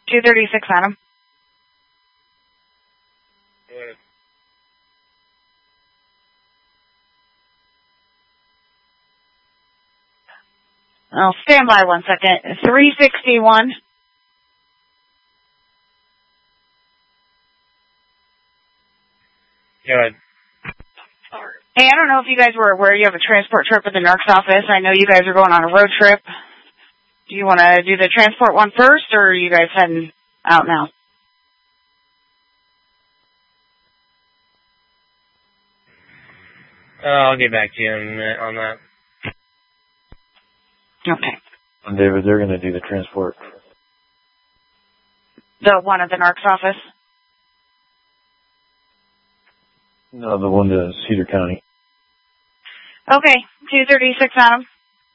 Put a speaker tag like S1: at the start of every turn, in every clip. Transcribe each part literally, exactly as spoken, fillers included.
S1: two thirty-six, Adam.
S2: Go ahead.
S1: I'll stand by one second. three sixty-one.
S2: Go ahead.
S1: Hey, I don't know if you guys were aware you have a transport trip at the Narc's office. I know you guys are going on a road trip. Do you want to do the transport one first, or are you guys heading out now?
S2: Uh, I'll get back to you on that. On that.
S1: Okay.
S3: David, they're going to do the transport.
S1: The one at the Narc's office?
S3: No, the one to Cedar County.
S1: Okay, two thirty-six, Adam.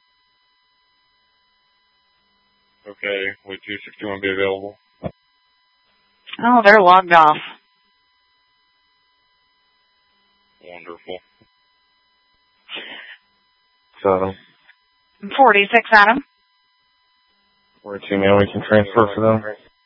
S2: Okay, would two sixty-one be available?
S1: Oh, they're logged off.
S2: Wonderful.
S3: So,
S1: forty-six, Adam.
S3: where to, man? We can transfer for them.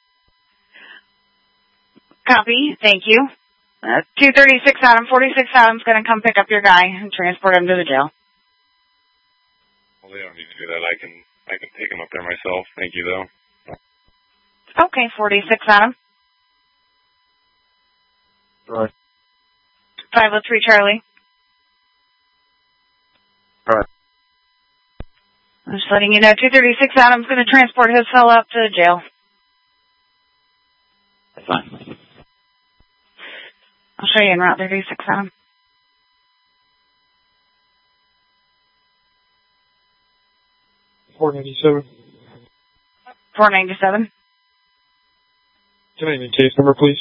S1: Copy, thank you. Uh, two thirty-six, Adam. forty-six, Adam's going to come pick up your guy and transport him to the jail.
S2: Well, they don't need to do that. I can, I can take him up there myself. Thank you, though.
S1: Okay, forty-six, Adam.
S3: Right.
S1: five oh three, Charlie.
S3: Right.
S1: I'm just letting you know, two thirty-six, Adam's going to transport his fellow up to the jail.
S3: Fine.
S1: I'll show you in Route thirty-six, Adam.
S4: four ninety-seven.
S1: four ninety-seven.
S4: Can I have the case number, please?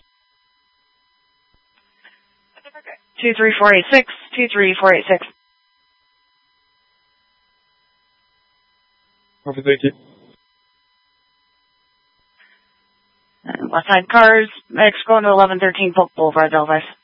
S1: two three four eight six, two three four eight six.
S4: Okay, thank you.
S1: Uh, West Side Cars, X going to eleven thirteen Polk Boulevard, Delvis.